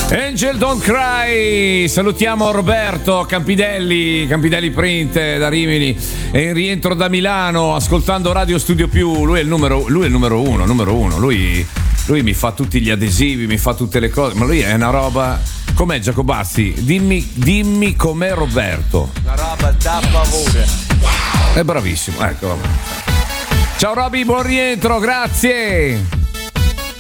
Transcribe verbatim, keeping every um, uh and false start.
Angel Don't Cry. Salutiamo Roberto Campidelli, Campidelli Print da Rimini, è in rientro da Milano ascoltando Radio Studio Più. Lui è il numero, lui è il numero uno, numero uno. Lui, lui mi fa tutti gli adesivi, mi fa tutte le cose, ma lui è una roba. Com'è Giacobazzi? Dimmi, dimmi com'è Roberto. Una roba da favore. È bravissimo, ecco. Ciao Roby, buon rientro, grazie.